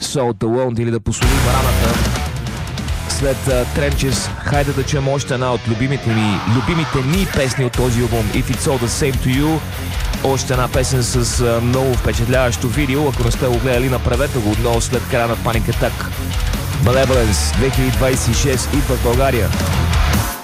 Salt the Wound или да посолим раната. След Trenches, хайде да чуем още една от любимите ни песни от този албум, If It's All The Same To You. Още една песен с много впечатляващо видео. Ако не сте го гледали, направете го отново след края на Panic Attack. Malevolence 2026 идва в България.